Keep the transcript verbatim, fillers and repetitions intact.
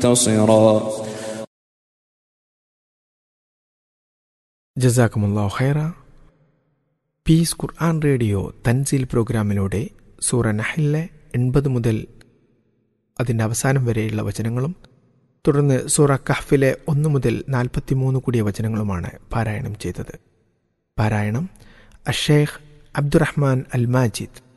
تصرا. ജസാക്കുമുല്ലാഹു ഖൈറ. പീസ് ഖുർആൻ റേഡിയോ തൻസീൽ പ്രോഗ്രാമിലൂടെ സൂറ നഹ്ലിലെ എൺപത് മുതൽ അതിൻ്റെ അവസാനം വരെയുള്ള വചനങ്ങളും തുടർന്ന് സൂറ കഹ്ഫിലെ ഒന്ന് മുതൽ നാൽപ്പത്തി മൂന്ന് കൂടിയ വചനങ്ങളുമാണ് പാരായണം ചെയ്തത്. പാരായണം അഷേഖ് അബ്ദുറഹ്മാൻ അൽ മാജിദ്.